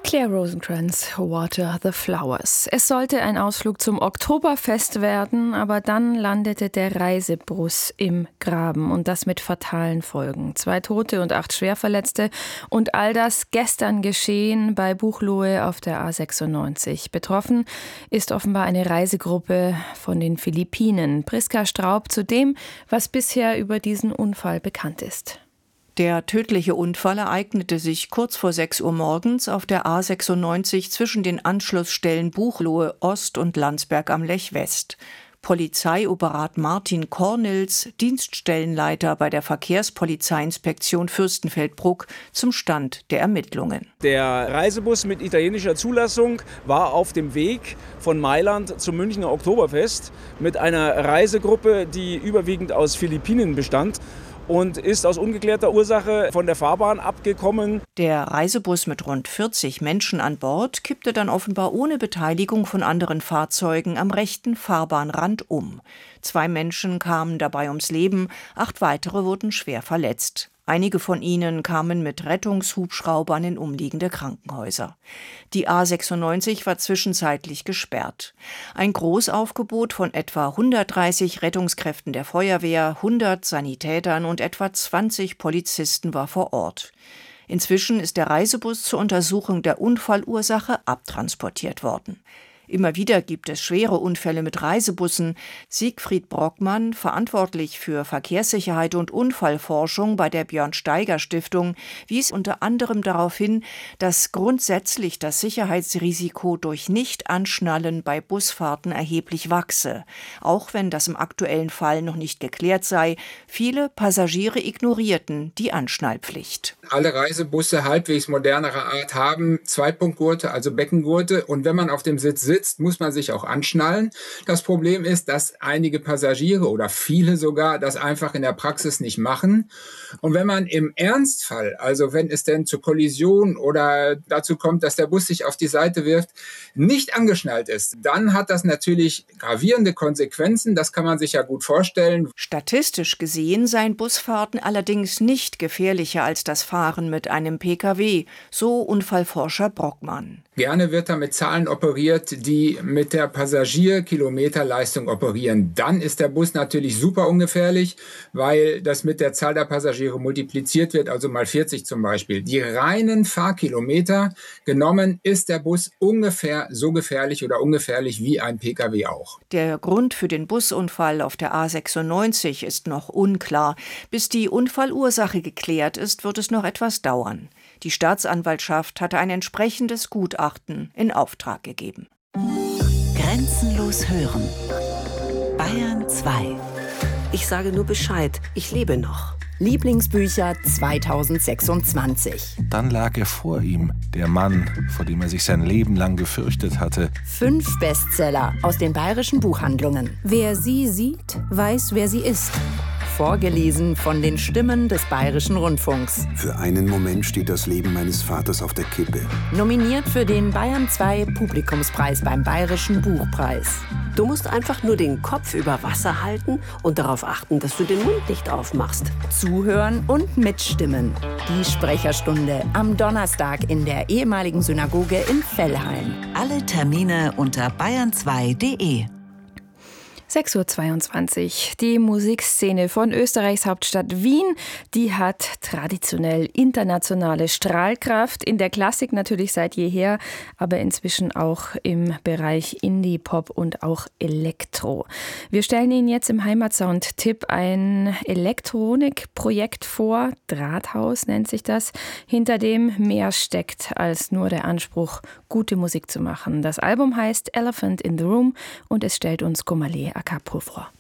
Claire Rosencrantz, Water the Flowers. Es sollte ein Ausflug zum Oktoberfest werden, aber dann landete der Reisebus im Graben und das mit fatalen Folgen. 2 Tote und 8 Schwerverletzte und all das gestern geschehen bei Buchloe auf der A96. Betroffen ist offenbar eine Reisegruppe von den Philippinen. Priska Straub zu dem, was bisher über diesen Unfall bekannt ist. Der tödliche Unfall ereignete sich kurz vor 6 Uhr morgens auf der A96 zwischen den Anschlussstellen Buchloe Ost und Landsberg am Lech West. Polizeioberat Martin Kornils, Dienststellenleiter bei der Verkehrspolizeiinspektion Fürstenfeldbruck, zum Stand der Ermittlungen. Der Reisebus mit italienischer Zulassung war auf dem Weg von Mailand zum Münchner Oktoberfest mit einer Reisegruppe, die überwiegend aus Philippinen bestand, und ist aus ungeklärter Ursache von der Fahrbahn abgekommen. Der Reisebus mit rund 40 Menschen an Bord kippte dann offenbar ohne Beteiligung von anderen Fahrzeugen am rechten Fahrbahnrand um. 2 Menschen kamen dabei ums Leben, 8 weitere wurden schwer verletzt. Einige von ihnen kamen mit Rettungshubschraubern in umliegende Krankenhäuser. Die A96 war zwischenzeitlich gesperrt. Ein Großaufgebot von etwa 130 Rettungskräften der Feuerwehr, 100 Sanitätern und etwa 20 Polizisten war vor Ort. Inzwischen ist der Reisebus zur Untersuchung der Unfallursache abtransportiert worden. Immer wieder gibt es schwere Unfälle mit Reisebussen. Siegfried Brockmann, verantwortlich für Verkehrssicherheit und Unfallforschung bei der Björn-Steiger-Stiftung, wies unter anderem darauf hin, dass grundsätzlich das Sicherheitsrisiko durch Nicht-Anschnallen bei Busfahrten erheblich wachse. Auch wenn das im aktuellen Fall noch nicht geklärt sei, viele Passagiere ignorierten die Anschnallpflicht. Alle Reisebusse halbwegs modernerer Art haben Zweipunktgurte, also Beckengurte, und wenn man auf dem Sitz sitzt, muss man sich auch anschnallen. Das Problem ist, dass einige Passagiere oder viele sogar das einfach in der Praxis nicht machen. Und wenn man im Ernstfall, also wenn es denn zur Kollision oder dazu kommt, dass der Bus sich auf die Seite wirft, nicht angeschnallt ist, dann hat das natürlich gravierende Konsequenzen. Das kann man sich ja gut vorstellen. Statistisch gesehen seien Busfahrten allerdings nicht gefährlicher als das Fahren mit einem Pkw, so Unfallforscher Brockmann. Gerne wird da mit Zahlen operiert, die mit der Passagierkilometerleistung operieren. Dann ist der Bus natürlich super ungefährlich, weil das mit der Zahl der Passagiere multipliziert wird, also mal 40 zum Beispiel. Die reinen Fahrkilometer genommen ist der Bus ungefähr so gefährlich oder ungefährlich wie ein Pkw auch. Der Grund für den Busunfall auf der A96 ist noch unklar. Bis die Unfallursache geklärt ist, wird es noch etwas dauern. Die Staatsanwaltschaft hatte ein entsprechendes Gutachten in Auftrag gegeben. Grenzenlos hören. Bayern 2. Ich sage nur Bescheid, ich lebe noch. Lieblingsbücher 2026. Dann lag er vor ihm, der Mann, vor dem er sich sein Leben lang gefürchtet hatte. 5 Bestseller aus den bayerischen Buchhandlungen. Wer sie sieht, weiß, wer sie ist. Vorgelesen von den Stimmen des Bayerischen Rundfunks. Für einen Moment steht das Leben meines Vaters auf der Kippe. Nominiert für den Bayern 2 Publikumspreis beim Bayerischen Buchpreis. Du musst einfach nur den Kopf über Wasser halten und darauf achten, dass du den Mund nicht aufmachst. Zuhören und mitstimmen. Die Sprecherstunde am Donnerstag in der ehemaligen Synagoge in Vellheim. Alle Termine unter bayern2.de. 6:22 Uhr. Die Musikszene von Österreichs Hauptstadt Wien, die hat traditionell internationale Strahlkraft. In der Klassik natürlich seit jeher, aber inzwischen auch im Bereich Indie-Pop und auch Elektro. Wir stellen Ihnen jetzt im Heimatsound-Tipp ein Elektronikprojekt vor. Drahthaus nennt sich das, hinter dem mehr steckt als nur der Anspruch, gute Musik zu machen. Das Album heißt Elephant in the Room und es stellt uns Komale Akapur vor.